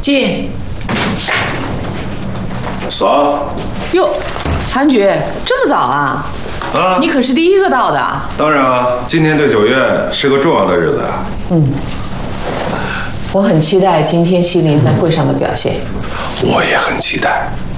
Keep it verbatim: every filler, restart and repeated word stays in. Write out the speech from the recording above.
进。 嫂。 哟，韩局，这么早啊？ 啊， 你可是第一个到的。 当然啊，今天对九月是个重要的日子啊。 嗯，我很期待今天西林在会上的表现。 我也很期待。